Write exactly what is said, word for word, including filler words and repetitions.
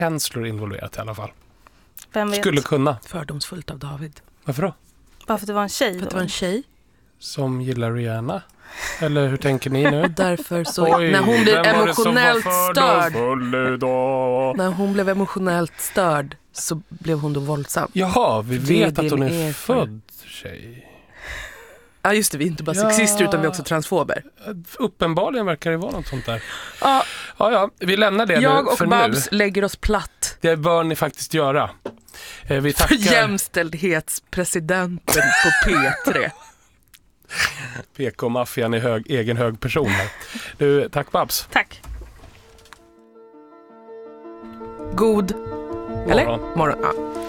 känslor involverat i alla fall. Vem vet? Skulle kunna. Fördomsfullt av David. Varför då? Bara för att det var en tjej. För att det var en tjej. Som gillar Rihanna? Eller hur tänker ni nu? Därför så, Oj, när hon blev vem var det som var emotionellt störd, fördomsfull idag? när hon blev emotionellt störd så blev hon då våldsam. Jaha, vi Det är vet att din hon är erfarenhet. född tjej. Ja just det, vi är inte bara Ja. sexister utan vi är också transfober. Uppenbarligen verkar det vara något sånt där. Ja, Ja, ja, vi lämnar det jag nu och för Babs nu. lägger oss platt Det bör ni faktiskt göra. Eh, vi för tackar jämställdhetspresidenten på P tre. P K-maffian i hög, egen hög person här. Du, tack Babs. Tack. God, eller? Morgon. Morgon. Ja.